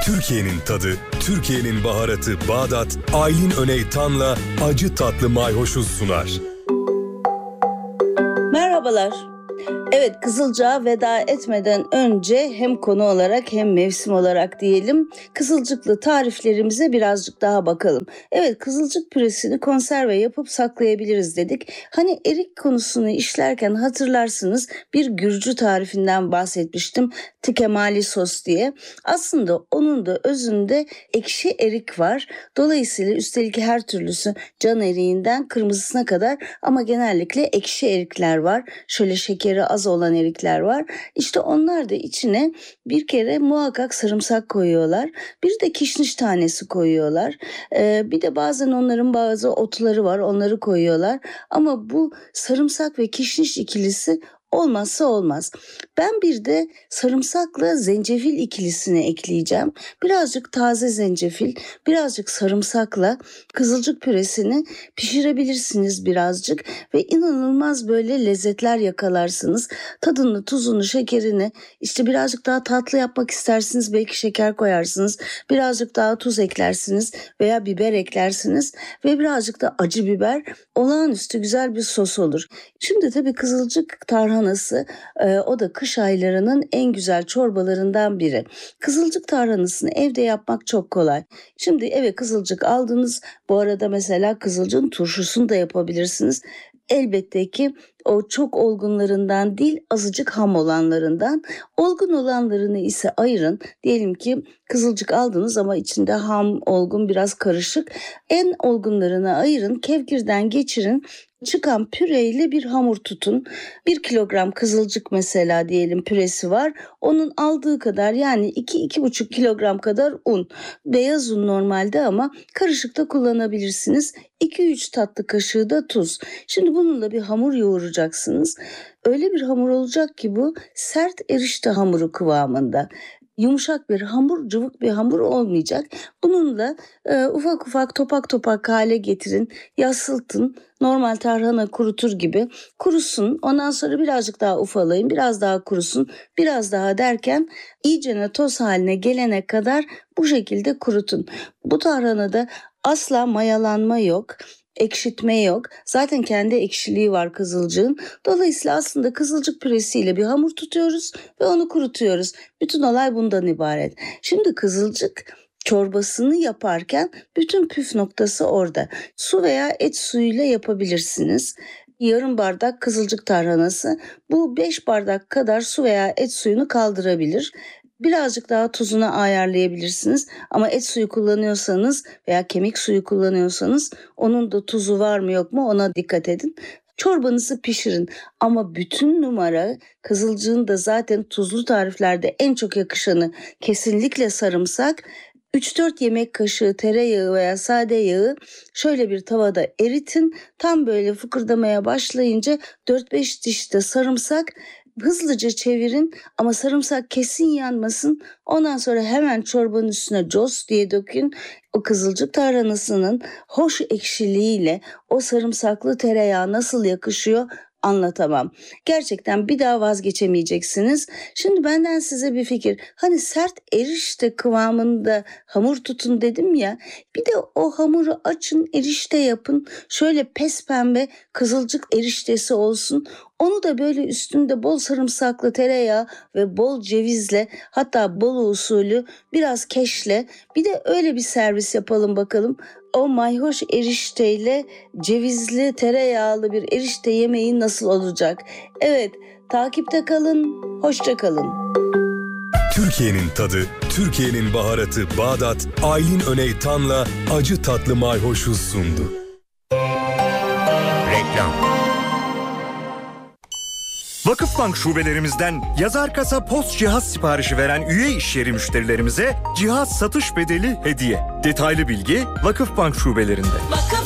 Türkiye'nin tadı, Türkiye'nin baharatı Bağdat, Aylin Öney Tan'la acı tatlı mayhoşu sunar. Merhabalar. Evet, Kızılcık'a veda etmeden önce hem konu olarak hem mevsim olarak diyelim, kızılcıklı tariflerimize birazcık daha bakalım. Evet, kızılcık püresini konserve yapıp saklayabiliriz dedik. Hani erik konusunu işlerken hatırlarsınız, bir Gürcü tarifinden bahsetmiştim. Tikemali sos diye. Aslında onun da özünde ekşi erik var. Dolayısıyla üstelik her türlüsü, can eriğinden kırmızısına kadar, ama genellikle ekşi erikler var. Şöyle şekeri az olan erikler var. İşte onlar da içine bir kere muhakkak sarımsak koyuyorlar. Bir de kişniş tanesi koyuyorlar. Bir de bazen onların bazı otları var, onları koyuyorlar. Ama bu sarımsak ve kişniş ikilisi olmazsa olmaz. Ben bir de sarımsakla zencefil ikilisini ekleyeceğim. Birazcık taze zencefil, birazcık sarımsakla kızılcık püresini pişirebilirsiniz birazcık ve inanılmaz böyle lezzetler yakalarsınız. Tadını, tuzunu, şekerini, işte birazcık daha tatlı yapmak istersiniz, belki şeker koyarsınız. Birazcık daha tuz eklersiniz veya biber eklersiniz ve birazcık da acı biber. Olağanüstü güzel bir sos olur. Şimdi tabii kızılcık tarhanası, o da kış aylarının en güzel çorbalarından biri. Kızılcık tarhanasını evde yapmak çok kolay. Şimdi eve kızılcık aldınız. Bu arada mesela kızılcığın turşusunu da yapabilirsiniz. Elbette ki o çok olgunlarından değil, azıcık ham olanlarından. Olgun olanlarını ise ayırın. Diyelim ki kızılcık aldınız ama içinde ham, olgun, biraz karışık. En olgunlarını ayırın, kevgirden geçirin. Çıkan püreyle bir hamur tutun. 1 kilogram kızılcık mesela diyelim püresi var. Onun aldığı kadar, yani 2-2,5 kilogram kadar un. Beyaz un normalde ama karışık da kullanabilirsiniz. 2-3 tatlı kaşığı da tuz. Şimdi bununla bir hamur yoğuracaksınız. Öyle bir hamur olacak ki bu sert erişte hamuru kıvamında. Yumuşak bir hamur, cıvık bir hamur olmayacak. Bununla ufak ufak, topak topak hale getirin, yassıltın. Normal tarhana kurutur gibi kurusun. Ondan sonra birazcık daha ufalayın, biraz daha kurusun, biraz daha derken iyicene toz haline gelene kadar bu şekilde kurutun. Bu tarhanada asla mayalanma yok, ekşitme yok. Zaten kendi ekşiliği var kızılcığın. Dolayısıyla aslında kızılcık püresiyle bir hamur tutuyoruz ve onu kurutuyoruz. Bütün olay bundan ibaret. Şimdi kızılcık çorbasını yaparken bütün püf noktası orada. Su veya et suyuyla yapabilirsiniz. Yarım bardak kızılcık tarhanası bu 5 bardak kadar su veya et suyunu kaldırabilir. Birazcık daha tuzunu ayarlayabilirsiniz ama et suyu kullanıyorsanız veya kemik suyu kullanıyorsanız onun da tuzu var mı yok mu ona dikkat edin. Çorbanızı pişirin ama bütün numara kızılcığın da zaten tuzlu tariflerde en çok yakışanı kesinlikle sarımsak. 3-4 yemek kaşığı tereyağı veya sade yağı şöyle bir tavada eritin. Tam böyle fıkırdamaya başlayınca 4-5 diş de sarımsak, hızlıca çevirin ama sarımsak kesin yanmasın. Ondan sonra hemen çorbanın üstüne cos diye dökün. O kızılcık tarhanasının hoş ekşiliğiyle o sarımsaklı tereyağı nasıl yakışıyor anlatamam. Gerçekten bir daha vazgeçemeyeceksiniz. Şimdi benden size bir fikir. Hani sert erişte kıvamında hamur tutun dedim ya. Bir de o hamuru açın, erişte yapın. Şöyle pespembe kızılcık eriştesi olsun. Onu da böyle üstünde bol sarımsaklı tereyağı ve bol cevizle, hatta bol usulü biraz keşle, bir de öyle bir servis yapalım bakalım. O mayhoş erişteyle cevizli tereyağlı bir erişte yemeği nasıl olacak? Evet, takipte kalın, hoşça kalın. Türkiye'nin tadı, Türkiye'nin baharatı Bağdat, Aylin Öney Tan'la acı tatlı mayhoşu sundu. Reklam. Vakıfbank şubelerimizden yazar kasa post cihaz siparişi veren üye işyeri müşterilerimize cihaz satış bedeli hediye. Detaylı bilgi Vakıfbank şubelerinde.